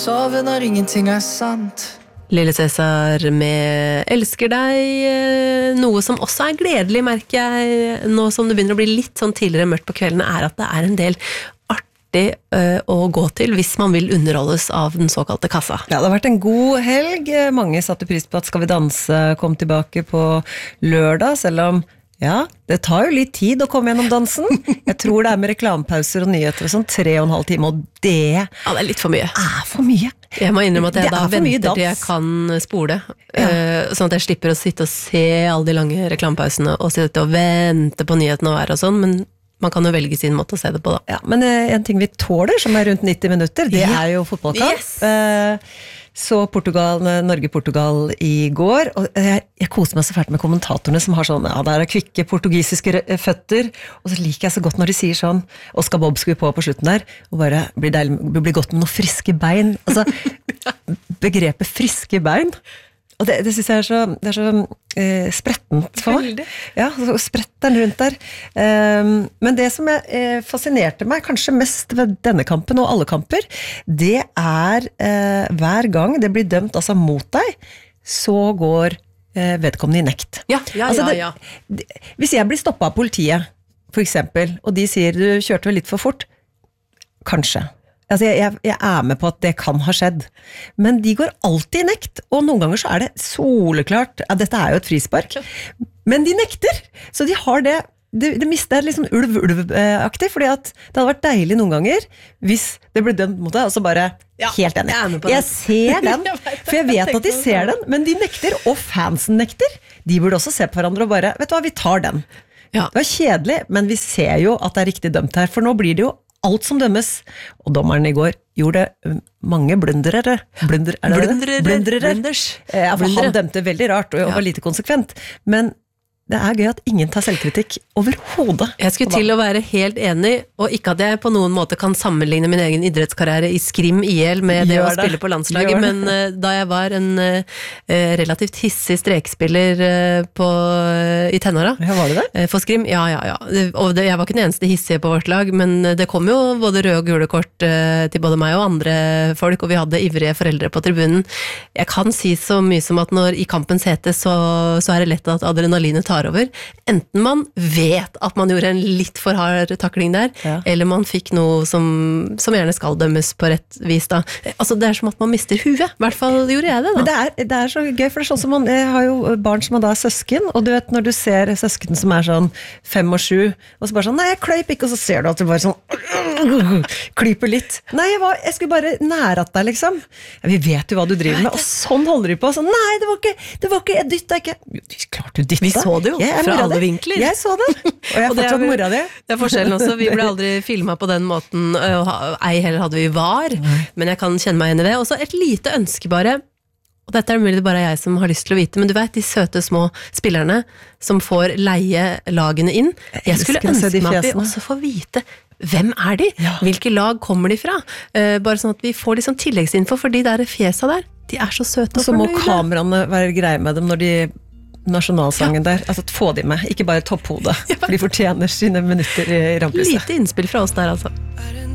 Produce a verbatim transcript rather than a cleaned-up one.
Sove når ingenting er sant. Lille Cæsar med Elsker deg. Noe som også er gledelig, merker jeg, nå som det begynner å bli litt sånn tidligere mørkt på kveldene, er at det er en del artig uh, å gå til hvis man vil underholdes av den såkalte kassa. Ja, det har vært en god helg. Mange satte pris på at Skal vi danse kom tilbake på lørdag, selv om ja, det tar jo litt tid å komme gjennom dansen. Jeg tror det er med reklamepauser og nyheter og sånn, tre og en halv time, og det, ja, det er litt for mye. er for mye. Jeg må innrømme at jeg Det da er for mye venter til jeg dans. kan spole, Ja. uh, sånn at jeg slipper å sitte og se alle de lange reklamepausene og sitte og vente på nyhetene og være og sånn, men man kan jo velge sin måte å se det på da. Ja, men eh, en ting vi tåler, som er rundt nitti minutter, det Ja. er jo fotballkamp. Yes. Eh, så Portugal, Norge-Portugal i går, og jeg, jeg koser meg så fælt med kommentatorene som har sånn, ja, der er kvikke portugisiske rø- føtter, og så liker jeg så godt når de sier sånn, Oscar Bob skulle på på slutten der, og bare blir, deilig, blir godt med noen friske bein. Altså, begrepet friske bein, og det, det synes jeg er så, det er så eh, sprettent for meg. Veldig. Ja, så spretter den rundt der. Um, men det som jeg, eh, fascinerte meg kanskje mest ved denne kampen og alle kamper, det er eh, hver gang det blir dømt altså mot deg, så går eh, vedkommende i nekt. Ja, ja, Altså, ja, det- ja. det- Hvis jeg blir stoppet av politiet, for eksempel, og de sier du kjørte vel litt for fort, kanskje. Altså jeg, jeg, jeg er med på at det kan ha skjedd, men de går alltid i nekt, og noen ganger så er det soleklart, ja, dette er jo et frispark, men de nekter, så de har det, det, det mister litt sånn ulv-ulv-aktig, fordi at det hadde vært deilig noen ganger, hvis det ble dømt mot deg, og så bare, Ja, helt enig, jeg er med på jeg det. ser den, Jeg vet det. for jeg vet at de Jeg tenkte ser den, men de nekter, og fansen nekter, de burde også se på hverandre og bare, vet du hva, vi tar den. Ja. Det var kjedelig, men vi ser jo at det er riktig dømt her, for nå blir det jo alt som dømmes, og dommeren i går gjorde um, mange blundrere. Blunder, er det det? Blundrere, Blundrere. blunders. Eh, Ja, for Blundere. han dømte veldig rart, og Ja. var lite konsekvent, men det er gøy at ingen tar selvkritikk overhodet. Jeg skulle til å være helt enig, og ikke at jeg på noen måte kan sammenligne min egen idrettskarriere i skrim I L med det Gjør å det. spille på landslaget, Gjør det. men eh, da jeg var en eh, relativt hissig strekspiller eh, på, i tenåra, Ja, var det det? eh, for skrim, ja, ja, ja. Det- Og det, jeg var ikke den eneste hissige på vårt lag, men det kom jo både røde og gule kort eh, til både meg og andre folk, og vi hadde ivrige foreldre på tribunen. Jeg kan si så mye som at når i kampens hete, så, så er det lett at adrenalinet tar over. Enten man vet at man gjorde en litt for hard takling der, Ja. eller man fikk noe som, som gjerne skal dømmes på rett vis da. Altså det er som at man mister huet, i hvert fall gjorde jeg det da. Men det er, det er så gøy, for det er sånn som man jeg har jo barn som da er søsken, og du vet når du ser søsken som er sånn fem og sju, og så bare sånn, nei, jeg kløyp ikke, og så ser du at du bare sånn klyper litt. Nei, jeg, var, jeg skulle bare nære at deg, liksom. Ja, vi vet jo hva du driver med, og sånn holder de på. Sånn, nei, det var ikke, det var ikke, jeg dyttet ikke. Jo, klart du dyttet. Vi så det jo, Jeg er fra mora alle di. vinkler. Jeg så det, og jeg er Og det er fortsatt jo- mora di. Det er forskjellen også, vi ble aldri filmet på den måten, og ha- ei heller hadde vi var, men jeg kan kjenne meg igjen i det. Og så et lite ønske bare, og dette er mulig det bare jeg som har lyst til å vite, men du vet, de søte små spillerne som får leie lagene inn, jeg skulle elsker å se ønske de meg at vi fjesene. også får vite hvem er de? Ja. Hvilke lag kommer de fra? Eh, bare sånn at vi får liksom tilleggsinfo, for de der fjesa der, de er så søte Og og så må fornøyde. kameraene være greie med dem når de nasjonalsangen der, altså få de med, ikke bare topphodet, for de fortjener sine minutter i rampelyset. Lite innspill fra oss der altså.